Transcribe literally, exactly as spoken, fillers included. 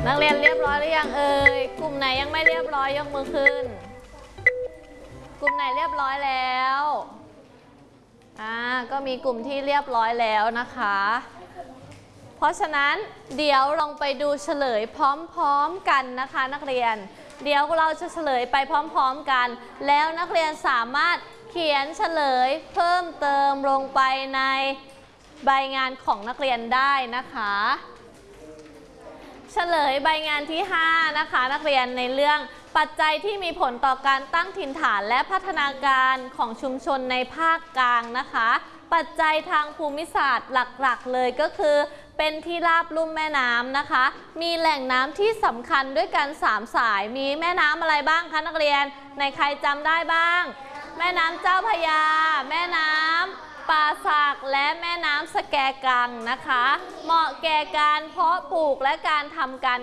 นักเรียนเรียบร้อยหรือยังเอ่ยกลุ่มไหนยังไม่เรียบร้อยยกมือขึ้นกลุ่มไหนเรียบร้อยแล้วอ่าก็มีกลุ่มที่เรียบร้อยแล้วนะคะเพราะฉะนั้นเดี๋ยวลองไปดูเฉลยพร้อมๆกันนะคะนักเรียนเดี๋ยวเราจะเฉลยไปพร้อมๆกันแล้วนักเรียนสามารถเขียนเฉลยเพิ่มเติมลงไปในใบงานของนักเรียนได้นะคะเฉลยใบงานที่ห้านะคะนักเรียนในเรื่องปัจจัยที่มีผลต่อการตั้งถิ่นฐานและพัฒนาการของชุมชนในภาคกลางนะคะปัจจัยทางภูมิศาสตร์หลักๆเลยก็คือเป็นที่ราบลุ่มแม่น้ำนะคะมีแหล่งน้ำที่สำคัญด้วยกันสามสายมีแม่น้ำอะไรบ้างคะนักเรียนในใครจำได้บ้างแม่น้ำเจ้าพระยาแม่น้ำป่าสักและแม่น้ำสแกกังนะคะเหมาะแก่การเพาะปลูกและการทำการ